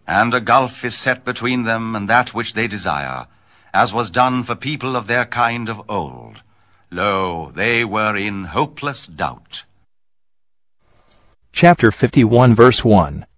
And a gulf is set between them and that which they desire, as was done for people of their kind of old. Lo, they were in hopeless doubt. Chapter 51, verse 1.